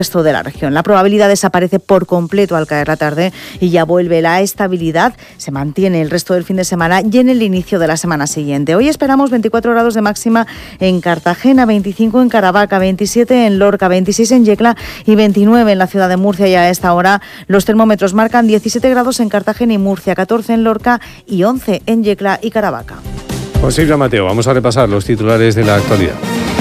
resto de la región. La probabilidad desaparece por completo al caer la tarde y ya vuelve la estabilidad. Se mantiene el resto del fin de semana y en el inicio de la semana siguiente. Hoy esperamos 24 grados de máxima en Cartagena, 25 en Caravaca, 27 en Lorca, 26 en Yecla y 29 en la ciudad de Murcia. Y a esta hora los termómetros marcan 17 grados en Cartagena y Murcia, 14 en Lorca y 11 en Yecla y Caravaca. José Isla Mateo, vamos a repasar los titulares de la actualidad.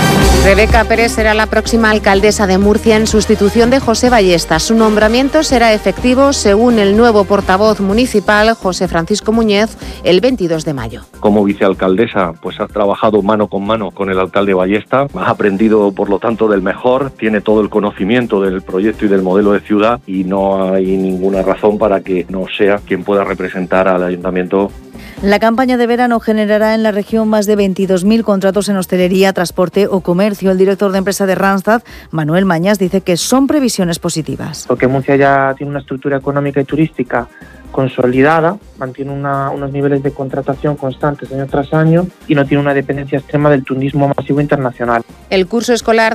Rebeca Pérez será la próxima alcaldesa de Murcia en sustitución de José Ballesta. Su nombramiento será efectivo, según el nuevo portavoz municipal, José Francisco Muñez, el 22 de mayo. Como vicealcaldesa, pues ha trabajado mano con el alcalde Ballesta, ha aprendido, por lo tanto, del mejor, tiene todo el conocimiento del proyecto y del modelo de ciudad y no hay ninguna razón para que no sea quien pueda representar al ayuntamiento. La campaña de verano generará en la región más de 22.000 contratos en hostelería, transporte o comercio. El director de empresa de Randstad, Manuel Mañas, dice que son previsiones positivas. Porque Murcia ya tiene una estructura económica y turística consolidada, mantiene unos niveles de contratación constantes año tras año y no tiene una dependencia extrema del turismo masivo internacional. El curso escolar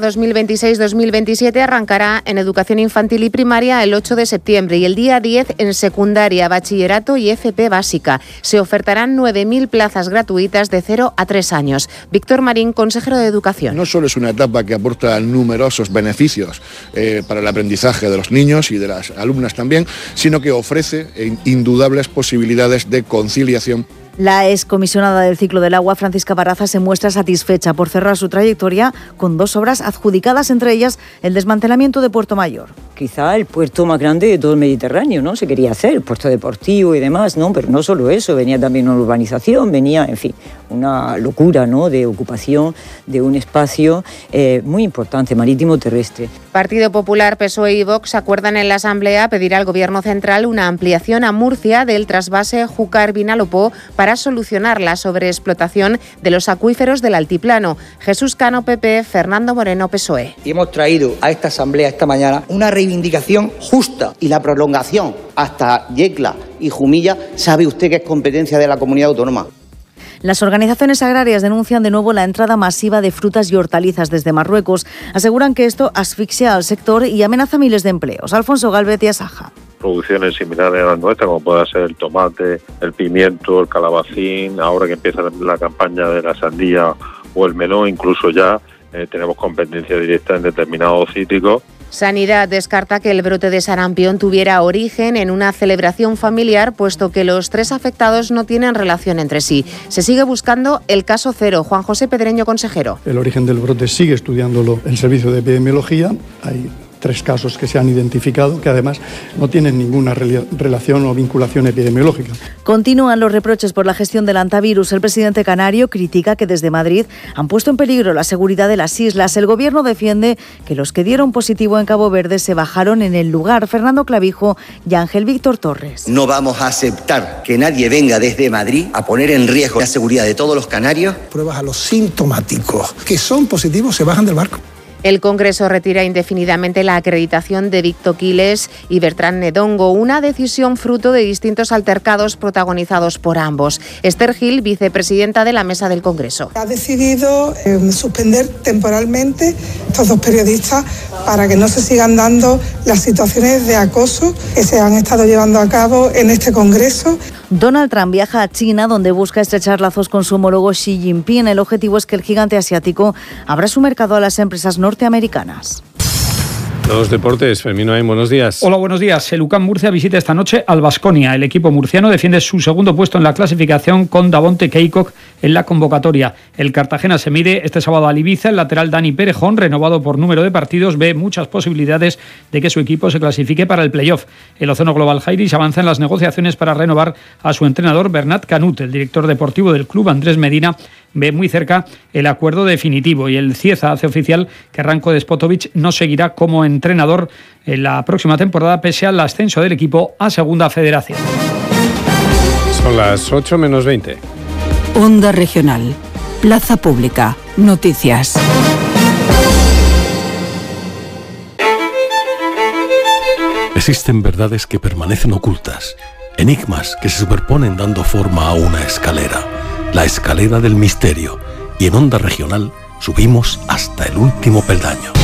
2026-2027 arrancará en educación infantil y primaria el 8 de septiembre y el día 10 en secundaria, bachillerato y FP básica. Se ofertarán 9.000 plazas gratuitas de 0 a 3 años. Víctor Marín, consejero de Educación. No solo es una etapa que aporta numerosos beneficios para el aprendizaje de los niños y de las alumnas también, sino que ofrece indudables posibilidades de conciliación. La excomisionada del ciclo del agua, Francisca Barraza, se muestra satisfecha por cerrar su trayectoria con 2 obras adjudicadas, entre ellas el desmantelamiento de Puerto Mayor. Quizá el puerto más grande de todo el Mediterráneo, ¿no? Se quería hacer, puerto deportivo y demás, ¿no? Pero no solo eso, venía también una urbanización, venía, en fin, una locura, ¿no? De ocupación de un espacio muy importante, marítimo terrestre. Partido Popular, PSOE y Vox acuerdan en la Asamblea pedir al Gobierno central una ampliación a Murcia del trasvase Júcar-Vinalopó para solucionar la sobreexplotación de los acuíferos del altiplano. Jesús Cano, PP, Fernando Moreno, PSOE. Y hemos traído a esta Asamblea esta mañana una reivindicación justa y la prolongación hasta Yecla y Jumilla, sabe usted que es competencia de la comunidad autónoma. Las organizaciones agrarias denuncian de nuevo la entrada masiva de frutas y hortalizas desde Marruecos. Aseguran que esto asfixia al sector y amenaza miles de empleos. Alfonso Gálvez y Asaja. Producciones similares a las nuestras, como pueda ser el tomate, el pimiento, el calabacín, ahora que empieza la campaña de la sandía o el melón, incluso ya tenemos competencia directa en determinados cítricos. Sanidad descarta que el brote de sarampión tuviera origen en una celebración familiar, puesto que los 3 afectados no tienen relación entre sí. Se sigue buscando el caso cero. Juan José Pedreño, consejero. El origen del brote sigue estudiándolo el Servicio de Epidemiología. Hay 3 casos que se han identificado, que además no tienen ninguna relación o vinculación epidemiológica. Continúan los reproches por la gestión del antivirus. El presidente canario critica que desde Madrid han puesto en peligro la seguridad de las islas. El gobierno defiende que los que dieron positivo en Cabo Verde se bajaron en el lugar. Fernando Clavijo y Ángel Víctor Torres. No vamos a aceptar que nadie venga desde Madrid a poner en riesgo la seguridad de todos los canarios. Pruebas a los sintomáticos que son positivos se bajan del barco. El Congreso retira indefinidamente la acreditación de Víctor Quiles y Bertrán Nedongo, una decisión fruto de distintos altercados protagonizados por ambos. Esther Gil, vicepresidenta de la Mesa del Congreso. Ha decidido suspender temporalmente estos 2 periodistas para que no se sigan dando las situaciones de acoso que se han estado llevando a cabo en este Congreso. Donald Trump viaja a China, donde busca estrechar lazos con su homólogo Xi Jinping. El objetivo es que el gigante asiático abra su mercado a las empresas norteamericanas. Los deportes, Fermín Oain, buenos días. Hola, buenos días. El UCAM Murcia visita esta noche al Baskonia. El equipo murciano defiende su segundo puesto en la clasificación con Davonte Keikok en la convocatoria. El Cartagena se mide este sábado al Ibiza. El lateral Dani Perejón, renovado por número de partidos, ve muchas posibilidades de que su equipo se clasifique para el playoff. El Ozono Global Jairis avanza en las negociaciones para renovar a su entrenador Bernat Canut. El director deportivo del club, Andrés Medina, ve muy cerca el acuerdo definitivo y el Cieza hace oficial que Ranko Despotovic no seguirá como entrenador en la próxima temporada pese al ascenso del equipo a Segunda Federación. Son las 8 menos 20. Onda Regional, Plaza Pública, Noticias. Existen verdades que permanecen ocultas, enigmas que se superponen dando forma a una escalera, la escalera del misterio, y en Onda Regional subimos hasta el último peldaño.